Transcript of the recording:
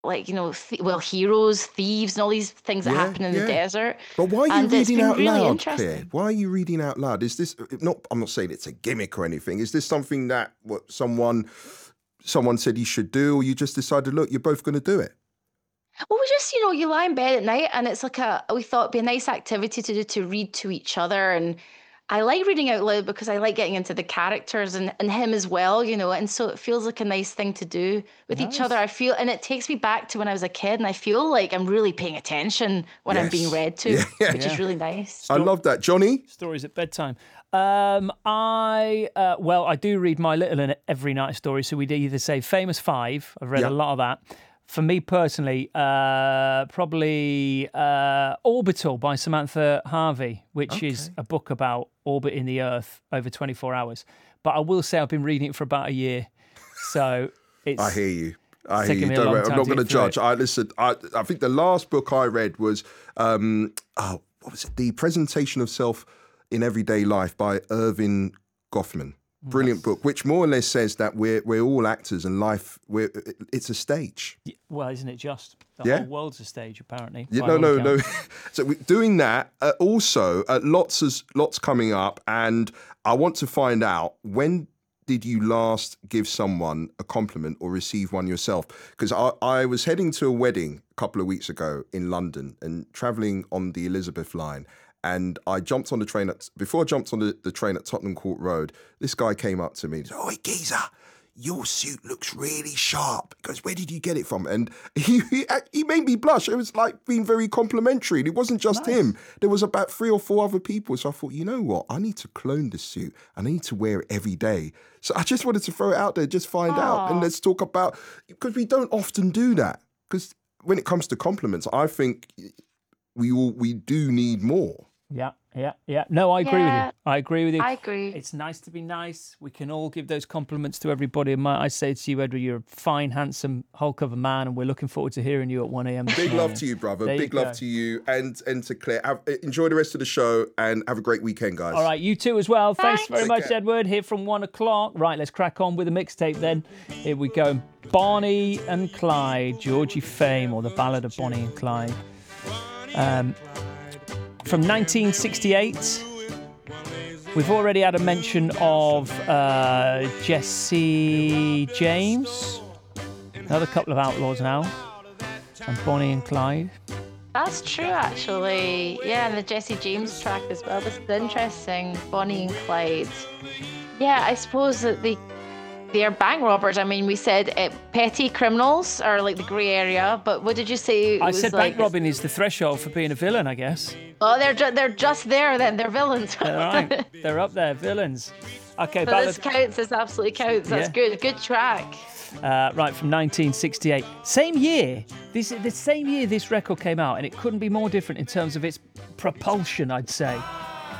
like, heroes, thieves, and all these things that Yeah, happen in the yeah. desert. But why are you And it's reading been out really loud, Claire? interesting. Why are you reading out loud? Is this not? I'm not saying it's a gimmick or anything. Is this something that what someone said you should do, or you just decided, look, you're both going to do it? Well, we just, you lie in bed at night and it's like we thought it'd be a nice activity to do to read to each other. And I like reading out loud because I like getting into the characters and him as well, and so it feels like a nice thing to do with each other. Nice. I feel, and it takes me back to when I was a kid and I feel like I'm really paying attention when I'm being Yes. read Yeah, to, yeah. which is Yeah. really nice. I love that, Johnny. Stories at bedtime. I do read My Little every night story. So we'd either say Famous Five. I've read Yeah. a lot of that. For me personally, probably Orbital by Samantha Harvey, which is a book about orbiting the Earth over 24 hours. But I will say I've been reading it for about a year. So it's... I hear you. I hear taken you. me a Don't long worry, I'm time not to going to get through judge. I think the last book I read was what was it? The Presentation of Self in Everyday Life by Irving Goffman. Brilliant book, which more or less says that we're all actors and life it's a stage. Well, isn't it just? The Yeah. whole world's a stage, apparently. Yeah, by all no. accounts. So doing that also lots coming up, and I want to find out, when did you last give someone a compliment or receive one yourself? Because I was heading to a wedding a couple of weeks ago in London and travelling on the Elizabeth line. And I jumped on the train before I jumped on the train at Tottenham Court Road, this guy came up to me and said, "Oi, geezer, your suit looks really sharp." He goes, "Where did you get it from?" And he made me blush. It was like being very complimentary. And it wasn't just him. There was about 3 or 4 other people. So I thought, you know what? I need to clone this suit and I need to wear it every day. So I just wanted to throw it out there, just find out. And let's talk about, because we don't often do that. Because when it comes to compliments, I think we do need more. Yeah. No, I agree with Yeah, you. I agree with you. I agree. It's nice to be nice. We can all give those compliments to everybody. And I say to you, Edward, you're a fine, handsome, whole cover man, and we're looking forward to hearing you at 1 a.m. Big love to you, brother. There you Big love go. to you and to Claire. Enjoy the rest of the show and have a great weekend, guys. All right, you too as well. Thanks very Take much, care. Edward. Here from 1 o'clock. Right, let's crack on with the mixtape then. Here we go. Bonnie and Clyde, Georgie Fame, or the Ballad of Bonnie and Clyde. From 1968. We've already had a mention of Jesse James. Another couple of outlaws now. And Bonnie and Clyde. That's true, actually. Yeah, and the Jesse James track as well. This is interesting. Bonnie and Clyde. Yeah, I suppose that they're bank robbers. I mean, we said petty criminals are like the grey area, but what did you say? I said bank robbing is the threshold for being a villain, I guess. Oh, they're just there then. They're villains. All right, they're up there, villains. Okay, But this counts. This absolutely counts. That's Yeah. good. Good track. Right, from 1968. Same year. The same year this record came out, and it couldn't be more different in terms of its propulsion, I'd say.